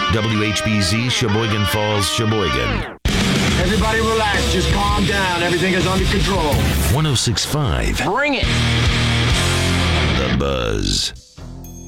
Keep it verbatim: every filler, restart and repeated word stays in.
W H B Z, Sheboygan Falls, Sheboygan. Everybody relax, just calm down. Everything is under control. one oh six point five. Bring it! The Buzz.